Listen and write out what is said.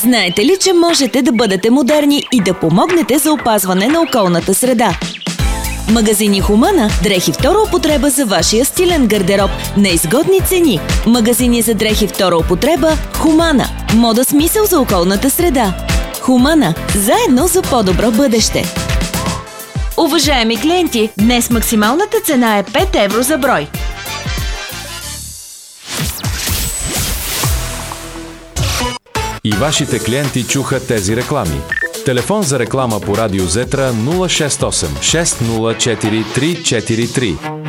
Знаете ли, че можете да бъдете модерни и да помогнете за опазване на околната среда? Магазини Хумана – дрехи втора употреба за вашия стилен гардероб на изгодни цени. Магазини за дрехи втора употреба Хумана. Мода с мисъл за околната среда. Хумана – заедно за по-добро бъдеще. Уважаеми клиенти, днес максималната цена е 5 евро за брой. И вашите клиенти чуха тези реклами. Телефон за реклама по радио Зетра 068 604 343.